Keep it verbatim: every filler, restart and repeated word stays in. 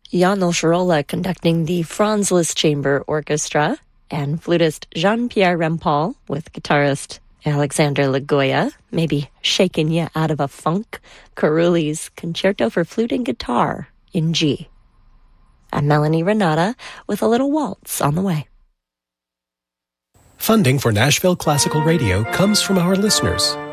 Jan Scharola conducting the Franz Liszt Chamber Orchestra, and flutist Jean-Pierre Rampal with guitarist Alexander Lagoya, maybe shaking you out of a funk, Carulli's Concerto for Flute and Guitar in G. I'm Melanie Renata with a little waltz on the way. Funding for Nashville Classical Radio comes from our listeners